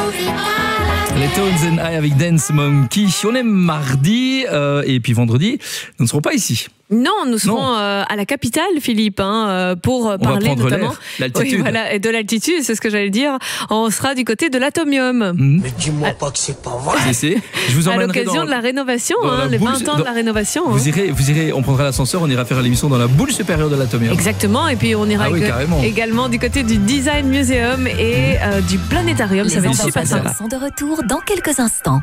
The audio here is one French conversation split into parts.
Les Tones and I avec Dance Monkey. On est mardi et puis vendredi, nous ne serons pas ici. Non, nous serons à la capitale, Philippe, pour parler notamment l'altitude. Oui, voilà, et de l'altitude, c'est ce que j'allais dire. On sera du côté de l'Atomium. Mais dis-moi pas que c'est pas vrai. Je vous emmènerai à l'occasion de la rénovation, les 20 ans de la rénovation. Vous irez, on prendra l'ascenseur, on ira faire l'émission dans la boule supérieure de l'Atomium. Exactement, et puis on ira également du côté du Design Museum et du Planétarium. Ça va être super sympa. Sont de retour dans quelques instants.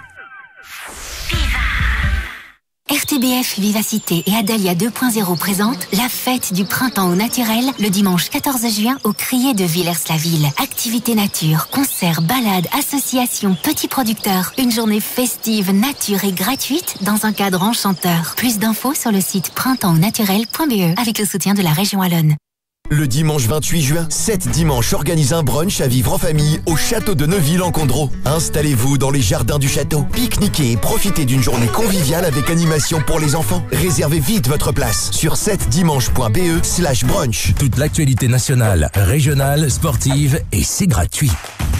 RTBF Vivacité et Adalia 2.0 présentent la fête du printemps au naturel le dimanche 14 juin au Crier de Villers-la-Ville. Activités nature, concerts, balades, associations, petits producteurs. Une journée festive, nature et gratuite dans un cadre enchanteur. Plus d'infos sur le site printemps-au-naturel.be avec le soutien de la région Wallonne. Le dimanche 28 juin, 7 dimanches organise un brunch à vivre en famille au château de Neuville-en-Condreau. Installez-vous dans les jardins du château, pique-niquez et profitez d'une journée conviviale avec animation pour les enfants. Réservez vite votre place sur 7dimanche.be/brunch. Toute l'actualité nationale, régionale, sportive et c'est gratuit.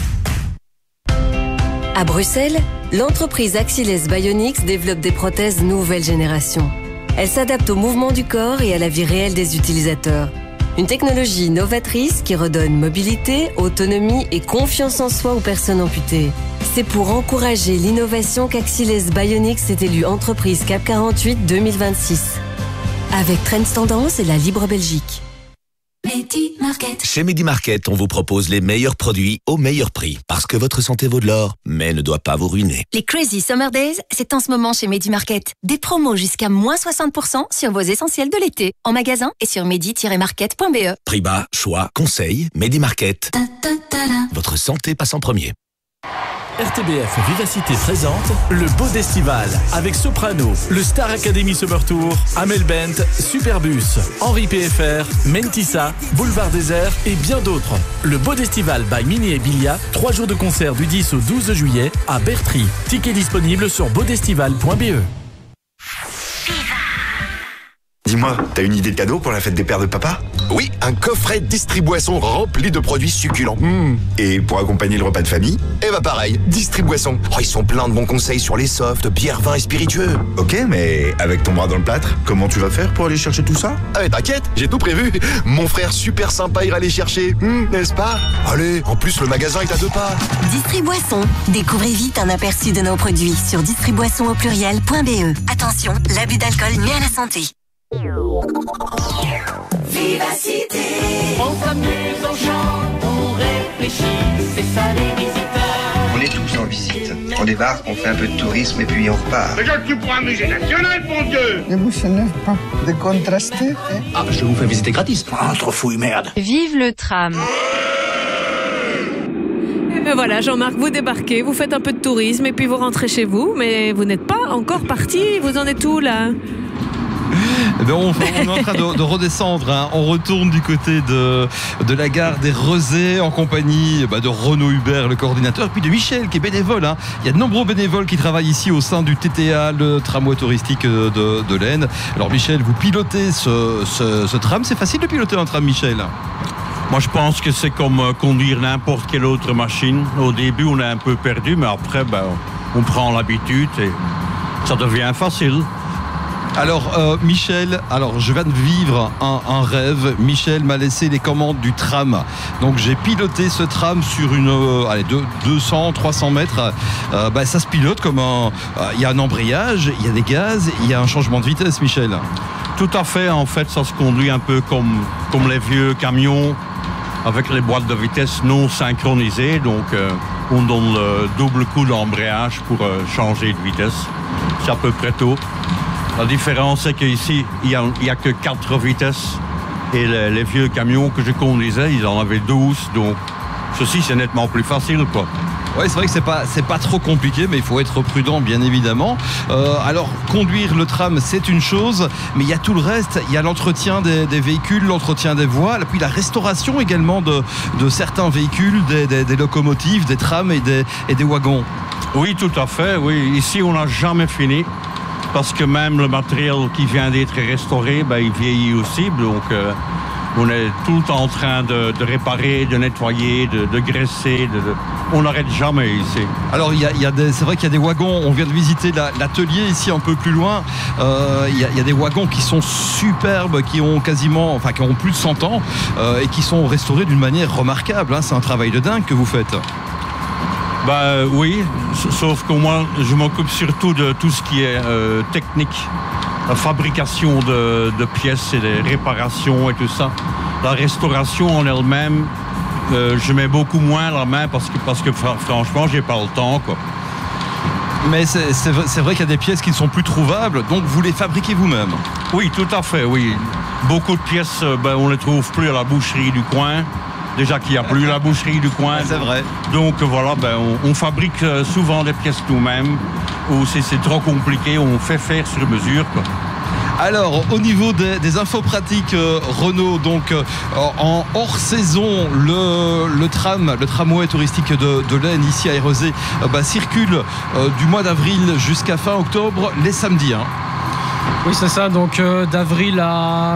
À Bruxelles, l'entreprise Axilles Bionics développe des prothèses nouvelle génération. Elles s'adaptent au mouvement du corps et à la vie réelle des utilisateurs. Une technologie novatrice qui redonne mobilité, autonomie et confiance en soi aux personnes amputées. C'est pour encourager l'innovation qu'Axilles Bionics est élue entreprise CAP 48 2026. Avec Trends Tendance et la Libre Belgique. Medi Market. Chez Medi Market, on vous propose les meilleurs produits au meilleur prix. Parce que votre santé vaut de l'or, mais ne doit pas vous ruiner. Les Crazy Summer Days, c'est en ce moment chez Medi Market. Des promos jusqu'à moins 60% sur vos essentiels de l'été. En magasin et sur medi-market.be. Prix bas, choix, conseils, Medi Market. Votre santé passe en premier. RTBF Vivacité présente le Beau d'Estival avec Soprano, le Star Academy Summer Tour, Amel Bent, Superbus, Henri PFR, Mentissa, Boulevard Désert et bien d'autres. Le Beau d'Estival by Mini et Bilia, 3 jours de concert du 10 au 12 juillet à Bertry. Tickets disponibles sur beaudestival.be. Dis-moi, t'as une idée de cadeau pour la fête des pères de papa ? Oui, un coffret Distriboisson rempli de produits succulents. Et pour accompagner le repas de famille ? Et bah pareil, Distriboisson. Oh, ils sont pleins de bons conseils sur les softs, bières, vins et spiritueux. Ok, mais avec ton bras dans le plâtre, comment tu vas faire pour aller chercher tout ça ? Ah mais t'inquiète, j'ai tout prévu. Mon frère super sympa ira les chercher, n'est-ce pas ? Allez, en plus le magasin est à 2 pas. Distriboisson. Découvrez vite un aperçu de nos produits sur distriboisson au pluriel.be. Attention, l'abus d'alcool nuit à la santé. Vivacité. On s'amuse, on chante, on réfléchit, c'est ça les visiteurs. On est tous en visite. On débarque, on fait un peu de tourisme et puis on repart. Mais je suis pour un musée national, bon Dieu. Ne vous énerve pas de contraster. Ah, je vous fais visiter gratis. Entre fouilles, merde. Vive le tram. Et ben voilà, Jean-Marc, vous débarquez, vous faites un peu de tourisme et puis vous rentrez chez vous, mais vous n'êtes pas encore parti. Vous en êtes où là ? On est en train de redescendre. On retourne du côté de la gare des Rezés en compagnie de Renaud Hubert, le coordinateur, et puis de Michel qui est bénévole. Il y a de nombreux bénévoles qui travaillent ici au sein du TTA, le tramway touristique de l'Aisne. Alors Michel, vous pilotez ce tram. C'est facile de piloter un tram, Michel ? Moi, je pense que c'est comme conduire n'importe quelle autre machine. Au début, on est un peu perdu, mais après, on prend l'habitude et ça devient facile. Alors Michel, je viens de vivre un rêve. Michel m'a laissé les commandes du tram. Donc j'ai piloté ce tram sur une 200-300 mètres. Ça se pilote comme il y a un embrayage, il y a des gaz, il y a un changement de vitesse, Michel. Tout à fait, en fait, ça se conduit un peu comme les vieux camions avec les boîtes de vitesse non synchronisées. Donc on donne le double coup d'embrayage pour changer de vitesse. C'est à peu près tout. La différence, c'est qu'ici, il n'y a que 4 vitesses. Et les vieux camions que je conduisais, ils en avaient 12. Donc, ceci, c'est nettement plus facile, quoi. Oui, c'est vrai que c'est pas trop compliqué, mais il faut être prudent, bien évidemment. Alors, conduire le tram, c'est une chose, mais il y a tout le reste. Il y a l'entretien des véhicules, l'entretien des voies, puis la restauration également de certains véhicules, des locomotives, des trams et des wagons. Oui, tout à fait. Oui, ici, on n'a jamais fini. Parce que même le matériel qui vient d'être restauré, il vieillit aussi. Donc, on est tout le temps en train de réparer, de nettoyer, de graisser, on n'arrête jamais ici. Alors c'est vrai qu'il y a des wagons, on vient de visiter l'atelier ici un peu plus loin, il y a des wagons qui sont superbes, qui ont plus de 100 ans et qui sont restaurés d'une manière remarquable, hein. C'est un travail de dingue que vous faites. Bah oui, sauf que moi je m'occupe surtout de tout ce qui est technique, la fabrication de pièces et des réparations et tout ça. La restauration en elle-même, je mets beaucoup moins la main parce que franchement j'ai pas le temps, quoi. Mais c'est vrai qu'il y a des pièces qui ne sont plus trouvables, donc vous les fabriquez vous-même? Oui, tout à fait, oui. Beaucoup de pièces, on ne les trouve plus à la boucherie du coin. Déjà qu'il n'y a plus la boucherie du coin. C'est vrai. Donc voilà, on fabrique souvent des pièces nous-mêmes. Ou c'est trop compliqué, on fait faire sur mesure, quoi. Alors, au niveau des infos pratiques, Renault, donc en hors saison, le tramway touristique de l'Aisne, ici à Érezé, circule du mois d'avril jusqu'à fin octobre, les samedis. Hein. Oui, c'est ça. Donc d'avril à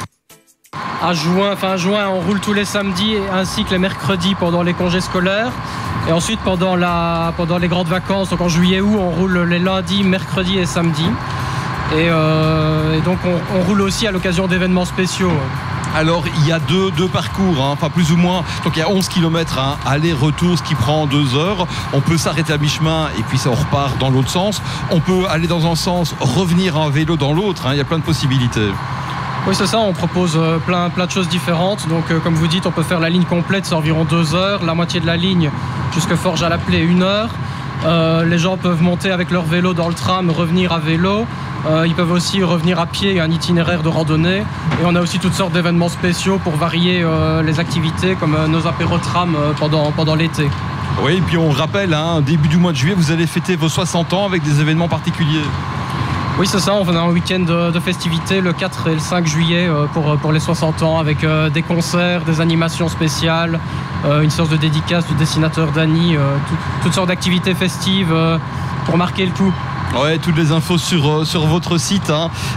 juin, fin juin, on roule tous les samedis ainsi que les mercredis pendant les congés scolaires. Et ensuite, pendant les grandes vacances, donc en juillet-août, on roule les lundis, mercredis et samedis. Et donc on roule aussi à l'occasion d'événements spéciaux. Alors il y a deux parcours, hein, enfin plus ou moins, donc il y a 11 km aller-retour, ce qui prend 2 heures. On peut s'arrêter à mi-chemin et puis on repart dans l'autre sens. On peut aller dans un sens, revenir en vélo dans l'autre, hein, il y a plein de possibilités. Oui, c'est ça, on propose plein de choses différentes. Donc comme vous dites, on peut faire la ligne complète, c'est environ 2 heures. La moitié de la ligne jusque Forges à la Plaie, 1 heure. Les gens peuvent monter avec leur vélo dans le tram, revenir à vélo. Ils peuvent aussi revenir à pied, un itinéraire de randonnée. Et on a aussi toutes sortes d'événements spéciaux pour varier les activités, comme nos apéro-trams pendant l'été. Oui, et puis on rappelle, début du mois de juillet, vous allez fêter vos 60 ans avec des événements particuliers. Oui, c'est ça, on a un week-end de festivités le 4 et le 5 juillet pour les 60 ans, avec des concerts, des animations spéciales, une sorte de dédicace du dessinateur Dany, toutes sortes d'activités festives pour marquer le coup. Ouais, toutes les infos sur votre site,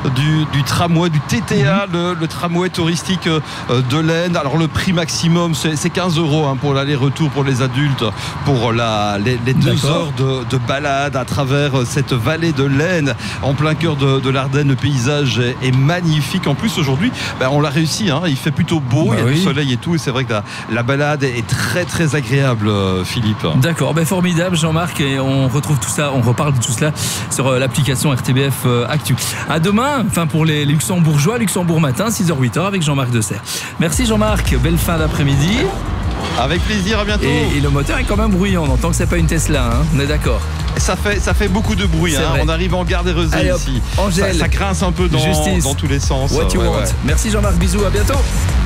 du tramway, du TTA, le tramway touristique de l'Aisne. Alors le prix maximum c'est 15 € pour l'aller-retour pour les adultes, pour les 2 heures de balade à travers cette vallée de l'Aisne en plein cœur de l'Ardenne. Le paysage est magnifique. En plus aujourd'hui on l'a réussi, il fait plutôt beau, il y a du soleil et tout, et c'est vrai que la balade est très très agréable, Philippe. D'accord, formidable Jean-Marc, et on retrouve tout ça, on reparle de tout cela sur l'application RTBF Actu. À demain, pour les Luxembourgeois, Luxembourg matin, 6h-8h avec Jean-Marc Desser. Merci Jean-Marc, belle fin d'après-midi. Avec plaisir, à bientôt. Et le moteur est quand même bruyant, on entend que c'est pas une Tesla, on est d'accord. Ça fait beaucoup de bruit, on arrive en gare d'Érezé ici. Angèle, ça grince un peu dans tous les sens. What you want. Merci Jean-Marc, bisous, à bientôt.